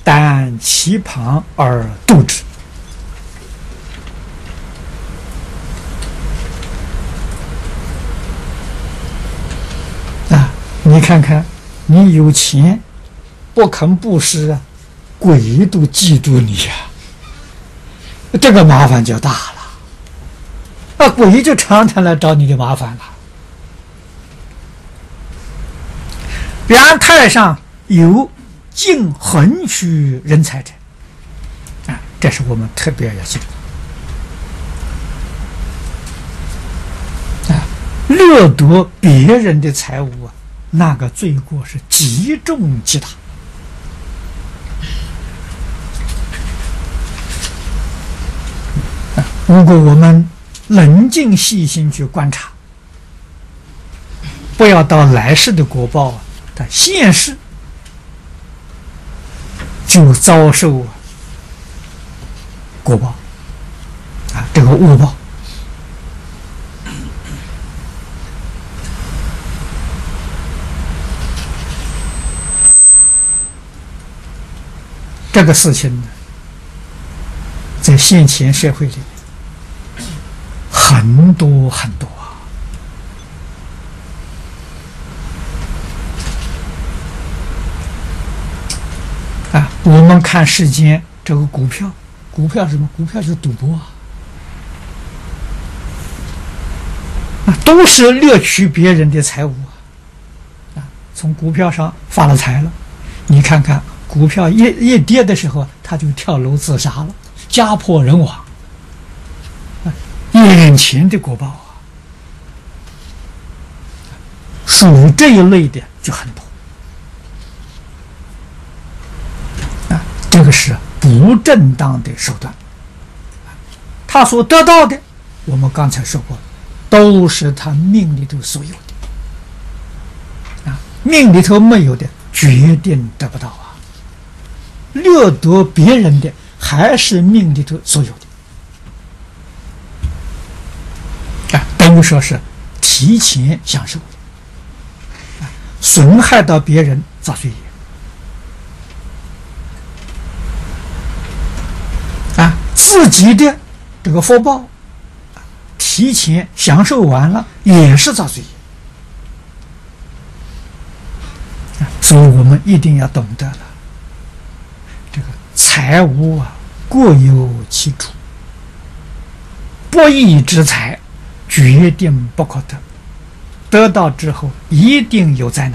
但其旁而度之。你看看，你有钱不肯布施啊，鬼都嫉妒你呀，这个麻烦就大了，鬼就常常来找你的麻烦了。然太上有尽横须人财者，这是我们特别要记住。掠夺别人的财物啊，那个罪过是极重极大。如果我们冷静细心去观察，不要到来世的果报啊，它现世就遭受果报这个恶报。这个事情呢，在现前社会里很多很多我们看世间这个股票是什么？股票是赌博都是掠取别人的财物从股票上发了财了，你看看股票一跌的时候，他就跳楼自杀了，家破人亡，眼前的果报属于这一类的就很多这个是不正当的手段。他所得到的，我们刚才说过，都是他命里头所有的命里头没有的，决定得不到掠夺别人的，还是命里头所有的等于说是提前享受损害到别人造罪业自己的这个福报提前享受完了，也是造罪业所以我们一定要懂得了，这个财物各有其处，不义之财决定不可得，得到之后一定有灾难，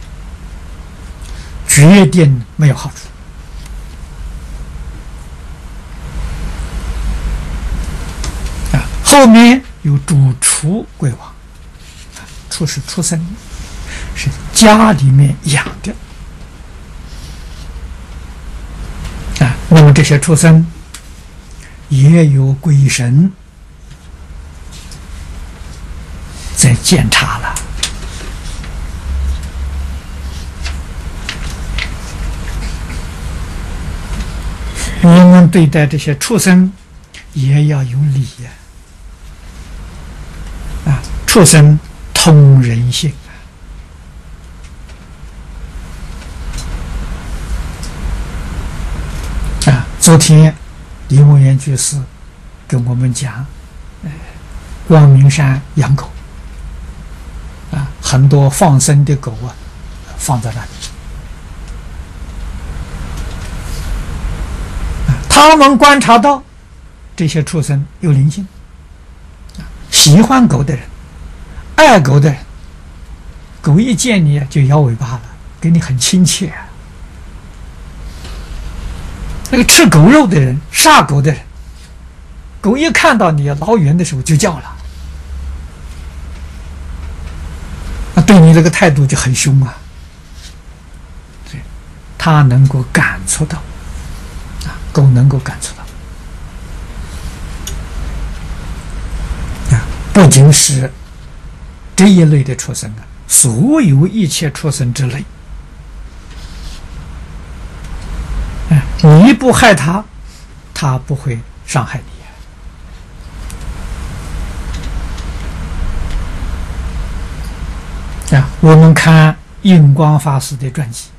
决定没有好处后面有主畜贵王畜是畜生，是家里面养的那么这些畜生也有鬼神在检查了我们对待这些畜生也要有礼畜生通人性昨天李文元居士跟我们讲光明山养狗很多放生的狗放在那里他们观察到这些畜生有灵性喜欢狗的人，爱狗的人，狗一见你就摇尾巴了，跟你很亲切那个吃狗肉的人，杀狗的人，狗一看到你老远的时候就叫了对你这个态度就很凶他能够感触到狗能够感触到不仅是这一类的畜生所有一切畜生之类你不害他，他不会伤害你我们看印光法师的传记